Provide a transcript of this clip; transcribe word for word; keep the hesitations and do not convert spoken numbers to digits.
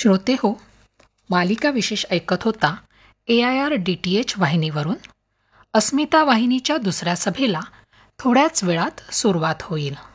श्रोते हो, मालिका विशेष ऐकत होता ए I R D T H वाहिनीवरून. अस्मिता वाहिनीच्या दुसऱ्या सभेला थोड्याच वेळात सुरुवात होईल.